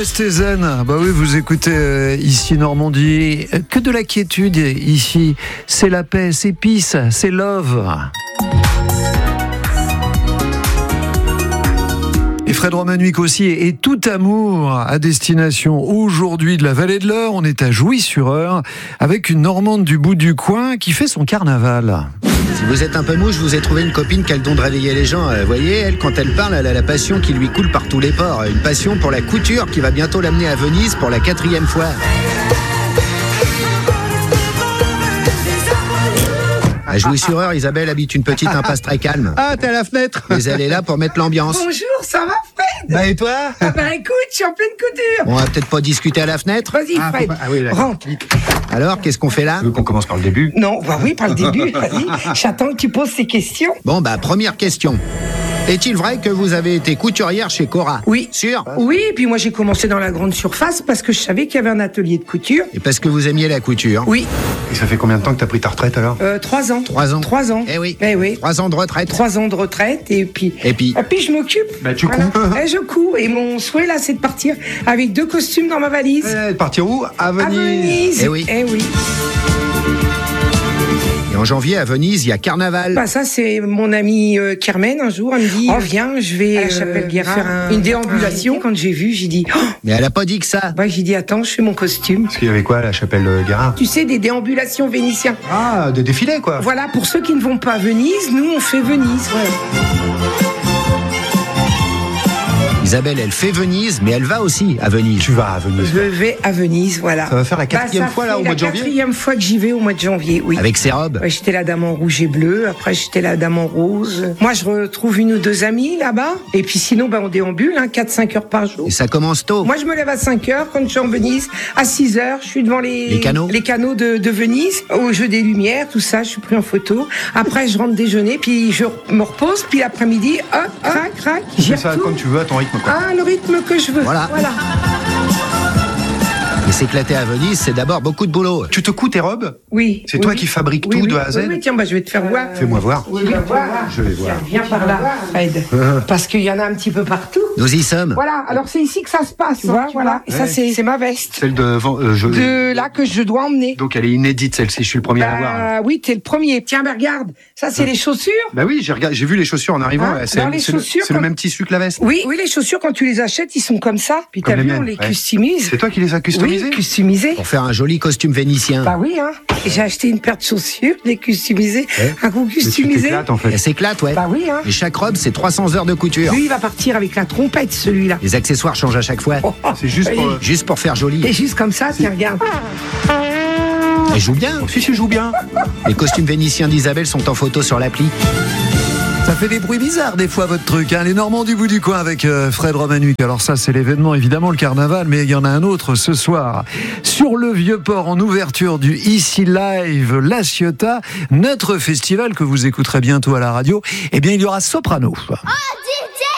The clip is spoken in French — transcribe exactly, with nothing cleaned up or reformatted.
restez zen. Bah oui, vous écoutez euh, ici Normandie. Que de la quiétude ici. C'est la paix, c'est peace, c'est love. Et Fred Romanuik aussi, et tout amour à destination aujourd'hui de la Vallée de l'Eure. On est à Jouy-sur-Eure avec une Normande du bout du coin qui fait son carnaval. Si vous êtes un peu mou, je vous ai trouvé une copine qui a le don de réveiller les gens. Vous voyez, elle, quand elle parle, elle a la passion qui lui coule par tous les pores. Une passion pour la couture qui va bientôt l'amener à Venise pour la quatrième fois. À Jouy-sur-Eure, Isabelle habite une petite impasse très calme. Ah, t'es à la fenêtre. Mais elle est là pour mettre l'ambiance. Bonjour, ça va Fred? Bah et toi? Ah bah écoute, je suis en pleine couture. On va peut-être pas discuter à la fenêtre. Vas-y Ah, Fred, faut pas- ah oui, d'accord. rentre. Alors, qu'est-ce qu'on fait là? Tu veux qu'on commence par le début? Non, bah oui, par le début, vas-y. J'attends que tu poses ces questions. Bon, bah, première question. Est-il vrai que vous avez été couturière chez Cora? Oui. Sûr? Oui, et puis moi j'ai commencé dans la grande surface parce que je savais qu'il y avait un atelier de couture. Et parce que vous aimiez la couture? Oui, Et ça fait combien de temps que t'as pris ta retraite alors? euh, trois ans. Trois ans. Trois ans. Eh oui. Eh oui. Trois ans de retraite. Trois ans de retraite et puis. Et puis? Et puis je m'occupe. Bah, tu Voilà. couds. Eh, je couds. Et mon souhait là, c'est de partir avec deux costumes dans ma valise. Eh, partir où? À Venise. À Venise. Eh oui. Eh oui. Et en janvier, à Venise, il y a carnaval. Bah ça c'est mon ami euh, Carmen un jour, elle me dit oh viens, je vais à la chapelle Guérard faire un- une déambulation. Quand j'ai vu, j'ai dit oh Mais elle a pas dit que ça. bah j'ai dit attends, je fais mon costume. Parce qu'il y avait quoi à la chapelle euh, Guérard? Tu sais, des déambulations vénitiens. Ah, des défilés quoi. Voilà, pour ceux qui ne vont pas à Venise, nous on fait Venise. Voilà. Isabelle, elle fait Venise, mais elle va aussi à Venise. Tu vas à Venise. Je vais à Venise, voilà. Ça va faire la quatrième Bah, ça fois, là, fait au mois de La janvier quatrième fois que j'y vais au mois de janvier, oui. Avec ses robes. Ouais, j'étais la dame en rouge et bleu, après j'étais la dame en rose. Moi je retrouve une ou deux amies là-bas, et puis sinon bah, on déambule, hein, quatre cinq heures par jour. Et ça commence tôt. Moi je me lève à cinq heures quand je suis en Venise, à six heures je suis devant les, Les canaux les canaux de, de Venise, au jeu des lumières, tout ça, je suis pris en photo. Après je rentre déjeuner, puis je me repose, puis l'après-midi, hop, crac, crac, Tu j'y fais ça retourne. comme tu veux, à ton rythme quoi. Ah, le rythme que je veux. Voilà. Et s'éclater à Venise, c'est d'abord beaucoup de boulot. Tu te couds tes robes? Oui. C'est oui, toi oui. qui fabriques Oui, tout oui. de A à Z? Oui, oui, tiens, bah, je vais te faire voir. Fais-moi voir. Oui, viens voir. Je vais voir. Viens par là, Fred. Parce qu'il y en a un petit peu partout. Nous y sommes. Voilà, alors c'est ici que ça se passe. Tu vois, voilà. Et ça, Ouais. c'est c'est ma veste. Celle de... euh, je... De là que je dois emmener. Donc elle est inédite celle-ci, je suis le premier à la voir. Bah oui, t'es le premier. Tiens, bah, regarde. Ça, c'est les chaussures. Bah oui, j'ai regardé, j'ai vu les chaussures en arrivant. Hein, là, c'est dans les c'est le, chaussures, c'est le quand- même tissu que la veste. Oui, oui, les chaussures, quand tu les achètes, ils sont comme ça. Puis Comme t'as les vu, on miennes, les ouais. customise. C'est toi qui les as customisées? Oui, customisées. Pour faire un joli costume vénitien. Bah oui, hein. Et j'ai acheté une paire de chaussures, les customisées. Ouais. Un coup Mais tu customisé. t'éclates en Elle fait. s'éclate, ouais. Bah oui, hein. Et chaque robe, c'est trois cents heures de couture. Lui, il va partir avec la trompette, celui-là. Les accessoires changent à chaque fois. Oh, oh. C'est juste pour... Oui. euh, Juste pour faire Et joli. juste comme ça, tiens, regarde. Elle joue bien. Si, tu joues bien. Les costumes vénitiens d'Isabelle sont en photo sur l'appli. Ça fait des bruits bizarres des fois votre truc, hein. Les Normands du bout du coin avec euh, Fred Romanuik. Alors ça c'est l'événement évidemment, le carnaval, mais il y en a un autre ce soir. Sur le Vieux-Port en ouverture du Ici Live La Ciotat, notre festival que vous écouterez bientôt à la radio, eh bien il y aura Soprano. Oh, D J